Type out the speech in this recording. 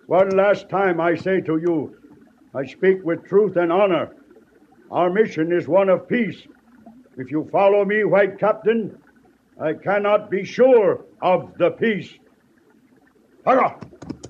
One last time I say to you, I speak with truth and honor. Our mission is one of peace. If you follow me, White Captain, I cannot be sure of the peace. Hurrah!